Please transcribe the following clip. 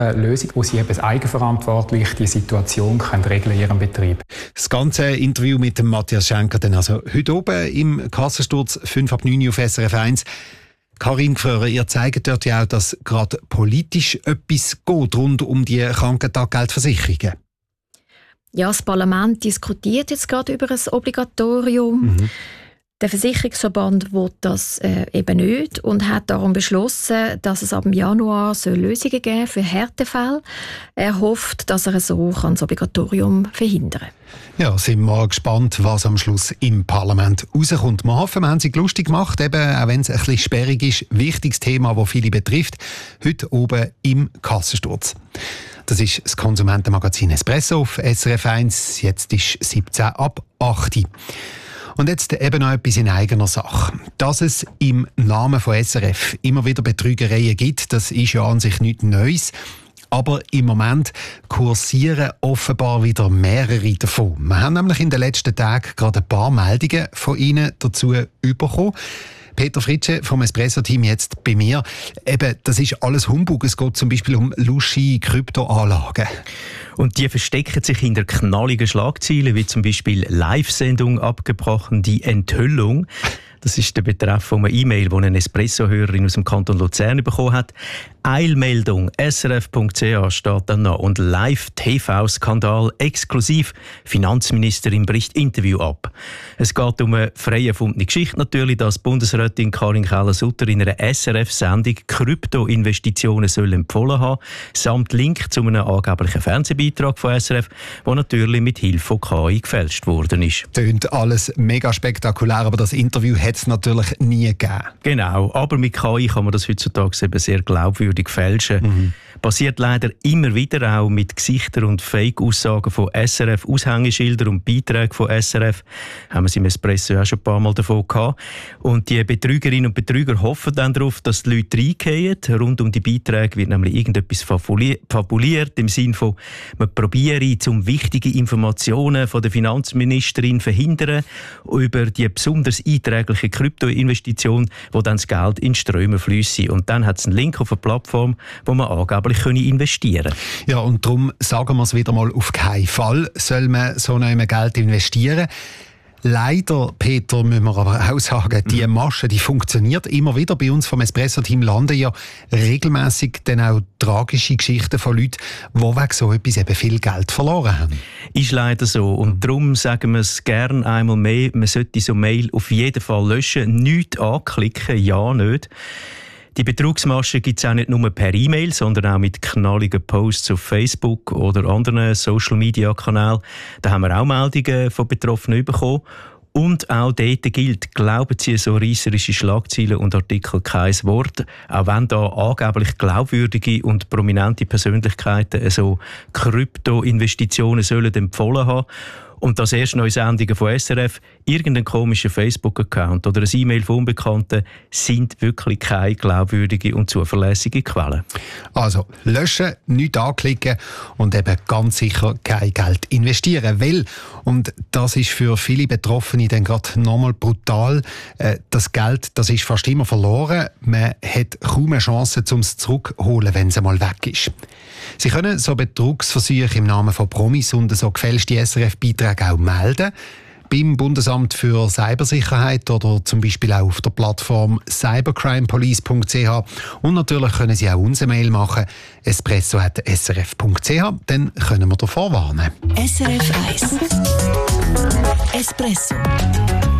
eine Lösung, wo sie eben eigenverantwortlich die Situation regeln in ihrem Betrieb. Das ganze Interview mit dem Matthias Schenker dann also heute oben im Kassensturz 5 ab 9 auf SRF 1. Karin Gfrörer, ihr zeigt dort ja auch, dass gerade politisch etwas geht rund um die Krankentaggeldversicherungen. Ja, das Parlament diskutiert jetzt gerade über ein Obligatorium. Der Versicherungsverband will das eben nicht und hat darum beschlossen, dass es ab Januar Lösungen geben für Härtefälle. Er hofft, dass er so das Obligatorium verhindern kann. Ja, sind wir gespannt, was am Schluss im Parlament rauskommt. Wir hoffen, wir haben sich lustig gemacht, eben, auch wenn es ein bisschen sperrig ist. Wichtiges Thema, das viele betrifft. Heute oben im Kassensturz. Das ist das Konsumentenmagazin Espresso auf SRF 1. Jetzt ist 17 ab 8 Uhr. Und jetzt eben noch etwas in eigener Sache. Dass es im Namen von SRF immer wieder Betrügereien gibt, das ist ja an sich nichts Neues. Aber im Moment kursieren offenbar wieder mehrere davon. Wir haben nämlich in den letzten Tagen gerade ein paar Meldungen von Ihnen dazu bekommen. Peter Fritsche vom Espresso-Team jetzt bei mir. Eben, das ist alles Humbug. Es geht zum Beispiel um lusche Kryptoanlagen. Und die verstecken sich hinter knalligen Schlagzeilen, wie zum Beispiel Live-Sendung abgebrochen, die Enthüllung. Das ist der Betreff von einer E-Mail, die eine Espresso-Hörerin aus dem Kanton Luzern bekommen hat. Eilmeldung, srf.ch steht dann noch. Und Live-TV-Skandal exklusiv. Finanzministerin bricht Interview ab. Es geht um eine frei erfundene Geschichte natürlich, dass Bundesrätin Karin Keller-Sutter in einer SRF-Sendung Krypto-Investitionen empfohlen haben, samt Link zu einem angeblichen Fernsehbeitrag von SRF, der natürlich mit Hilfe von KI gefälscht worden ist. Tönt alles mega spektakulär, aber das Interview hat es natürlich nie gegeben. Genau, aber mit KI kann man das heutzutage eben sehr glaubwürdig fälschen. Passiert leider immer wieder auch mit Gesichtern und Fake-Aussagen von SRF, Aushängeschildern und Beiträgen von SRF. Haben wir es im Espresso auch schon ein paar Mal davon gehabt. Und die Betrügerinnen und Betrüger hoffen dann darauf, dass die Leute reingehen. Rund um die Beiträge wird nämlich irgendetwas fabuliert, im Sinne von, man probiere, um wichtige Informationen von der Finanzministerin zu verhindern, über die besonders einträgliche Kryptoinvestition, wo dann das Geld in Ströme fließt. Und dann hat es einen Link auf eine Plattform, wo man angeblich investieren können. Ja, und darum sagen wir es wieder mal, auf keinen Fall soll man so ein Geld investieren. Leider, Peter, müssen wir aber auch sagen, die Masche, die funktioniert immer wieder. Bei uns vom Espresso-Team landen ja regelmässig dann auch tragische Geschichten von Leuten, die wegen so etwas eben viel Geld verloren haben. Ist leider so. Und darum sagen wir es gerne einmal mehr, man sollte so Mail auf jeden Fall löschen, nichts anklicken, ja nicht. Die Betrugsmasche gibt es auch nicht nur per E-Mail, sondern auch mit knalligen Posts auf Facebook oder anderen Social-Media-Kanälen. Da haben wir auch Meldungen von Betroffenen bekommen. Und auch dort gilt, glauben Sie so reisserische Schlagzeilen und Artikel kein Wort, auch wenn da angeblich glaubwürdige und prominente Persönlichkeiten so Krypto-Investitionen sollen empfohlen haben. Und das erst neue Sendungen von SRF, irgendein komischer Facebook-Account oder ein E-Mail von Unbekannten sind wirklich keine glaubwürdige und zuverlässige Quellen. Also löschen, nichts anklicken und eben ganz sicher kein Geld investieren. Weil, und das ist für viele Betroffene dann gerade nochmal brutal, das Geld, das ist fast immer verloren. Man hat kaum eine Chance, um es zurückzuholen, wenn es einmal weg ist. Sie können so Betrugsversuche im Namen von Promis und so gefälschte SRF-Beiträge auch melden. Beim Bundesamt für Cybersicherheit oder zum Beispiel auch auf der Plattform cybercrimepolice.ch. Und natürlich können Sie auch uns eine Mail machen, espresso@srf.ch. Dann können wir davor warnen. SRF 1 Espresso